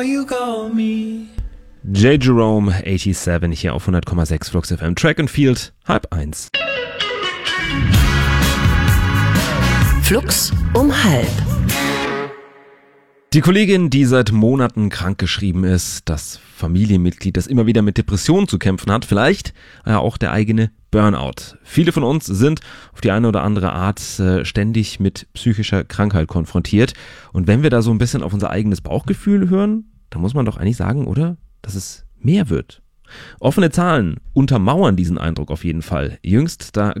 J. Jerome, 87, hier auf 100,6 Flux FM. Track and Field, 12:30. Flux um 12:30. Die Kollegin, die seit Monaten krankgeschrieben ist, das Familienmitglied, das immer wieder mit Depressionen zu kämpfen hat, vielleicht auch der eigene Burnout. Viele von uns sind auf die eine oder andere Art ständig mit psychischer Krankheit konfrontiert. Und wenn wir da so ein bisschen auf unser eigenes Bauchgefühl hören, dann muss man doch eigentlich sagen, oder? Dass es mehr wird. Offene Zahlen untermauern diesen Eindruck auf jeden Fall. Jüngst, da